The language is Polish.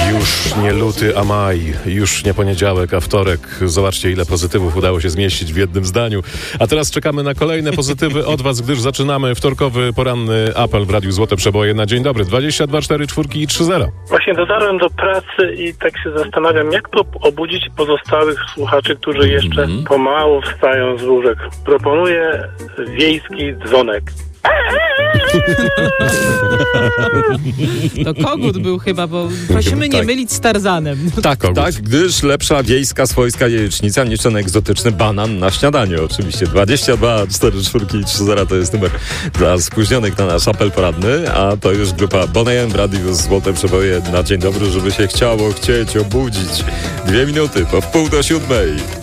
Już nie luty, a maj. Już nie poniedziałek, a wtorek. Zobaczcie, ile pozytywów udało się zmieścić w jednym zdaniu. A teraz czekamy na kolejne pozytywy od was, gdyż zaczynamy wtorkowy poranny apel w Radiu Złote Przeboje na dzień dobry. 22 4 4 i 3-0. Właśnie dotarłem do pracy i tak się zastanawiam, jak to obudzić pozostałych słuchaczy, którzy jeszcze pomału wstają z łóżek. Proponuję wiejski dzwonek. To kogut był chyba, bo prosimy nie mylić z Tarzanem. Tak, gdyż lepsza wiejska, swojska jajecznica niż ten egzotyczny banan na śniadanie oczywiście. 22 4 4 i 3-0 to jest numer dla spóźnionych na nasz apel poradny, a to już grupa Bon AM w Radiu Złote Przeboje na dzień dobry, żeby się chcieć obudzić. 2 minuty po 6:30.